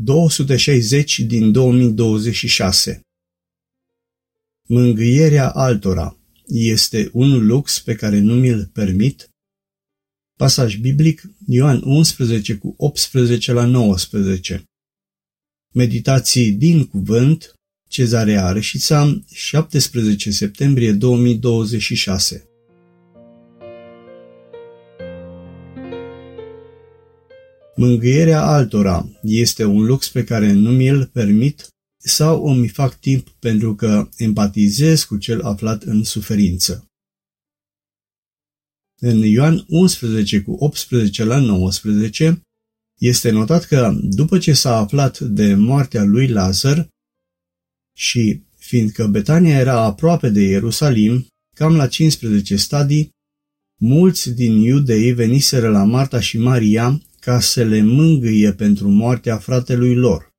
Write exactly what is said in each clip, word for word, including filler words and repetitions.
două sute șaizeci din două mii douăzeci și șase. Mângâierea altora este un lux pe care nu mi-l permit? Pasaj biblic Ioan unsprezece cu optsprezece la nouăsprezece. Meditații din cuvânt Cezarea Reșița, șaptesprezece septembrie două mii douăzeci și șase. Mângâierea altora este un lux pe care nu mi-l permit sau îmi fac timp pentru că empatizez cu cel aflat în suferință? În Ioan unsprezece cu optsprezece la nouăsprezece este notat că după ce s-a aflat de moartea lui Lazar și fiindcă Betania era aproape de Ierusalim, cam la cincisprezece stadii, mulți din iudei veniseră la Marta și Maria ca să le mângâie pentru moartea fratelui lor.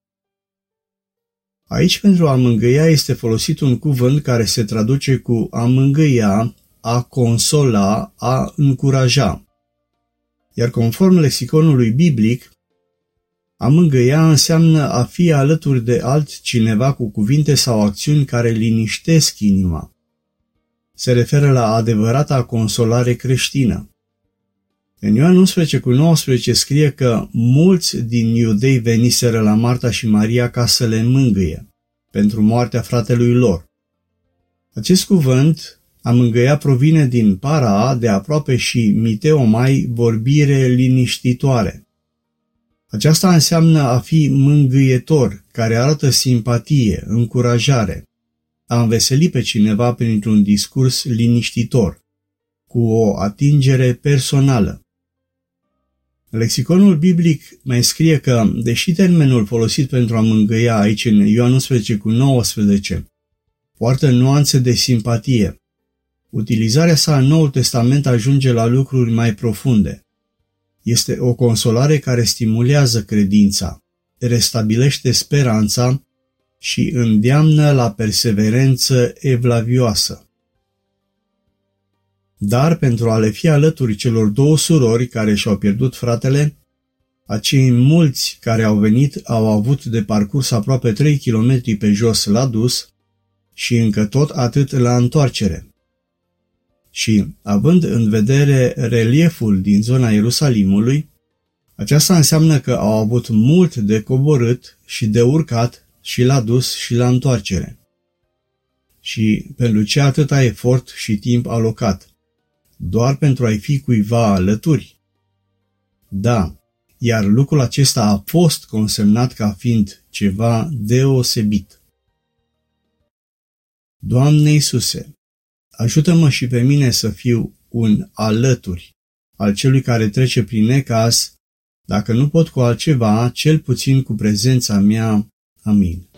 Aici pentru a mângâia este folosit un cuvânt care se traduce cu a mângâia, a consola, a încuraja. Iar conform lexiconului biblic, a mângâia înseamnă a fi alături de altcineva cu cuvinte sau acțiuni care liniștesc inima. Se referă la adevărata consolare creștină. În Ioan unsprezece cu nouăsprezece scrie că mulți din iudei veniseră la Marta și Maria ca să le mângâie pentru moartea fratelui lor. Acest cuvânt, a mângâia, provine din para de aproape și miteomai, vorbire liniștitoare. Aceasta înseamnă a fi mângâietor, care arată simpatie, încurajare, a înveseli pe cineva printr-un discurs liniștitor, cu o atingere personală. Lexiconul biblic mai scrie că, deși termenul folosit pentru a mângâia aici în Ioan unsprezece cu nouăsprezece poartă nuanțe de simpatie, utilizarea sa în Noul Testament ajunge la lucruri mai profunde. Este o consolare care stimulează credința, restabilește speranța și îndeamnă la perseverență evlavioasă. Dar pentru a le fi alături celor două surori care și-au pierdut fratele, acei mulți care au venit au avut de parcurs aproape trei kilometri pe jos la dus și încă tot atât la întoarcere. Și, având în vedere relieful din zona Ierusalimului, aceasta înseamnă că au avut mult de coborât și de urcat și la dus și la întoarcere. Și pentru ce atâta efort și timp alocat? Doar pentru a-i fi cuiva alături? Da, iar lucrul acesta a fost consemnat ca fiind ceva deosebit. Doamne Iisuse, ajută-mă și pe mine să fiu un alături al celui care trece prin necaz, dacă nu pot cu altceva, cel puțin cu prezența mea. Amin.